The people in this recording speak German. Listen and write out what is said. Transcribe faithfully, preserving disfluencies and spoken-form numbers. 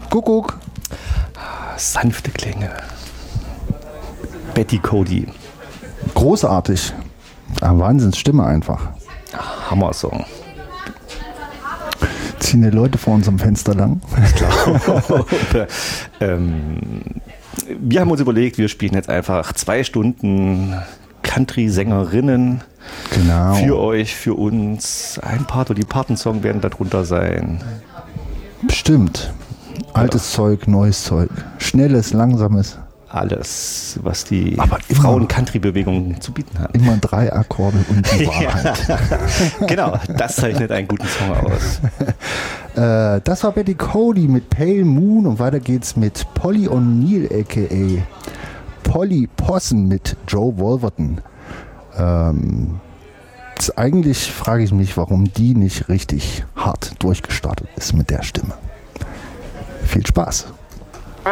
Kuckuck. Sanfte Klänge. Betty Cody. Großartig. Ah, Wahnsinnsstimme einfach. Hammer-Song. Ziehen die Leute vor unserem Fenster lang? Ich glaube. ähm, wir haben uns überlegt, wir spielen jetzt einfach zwei Stunden Country-Sängerinnen. Genau. Für euch, für uns. Ein Part oder die Partensong werden darunter sein. Bestimmt. Altes Zeug, neues Zeug. Schnelles, langsames. Alles, was die Aber Frauen-Country-Bewegung zu bieten hat. Immer drei Akkorde und die Wahrheit. Genau, das zeichnet einen guten Song aus. äh, das war Betty Cody mit Pale Moon und weiter geht's mit Polly O'Neill aka Polly Possen mit Joe Wolverton. Ähm, eigentlich frage ich mich, warum die nicht richtig hart durchgestartet ist mit der Stimme. Viel Spaß.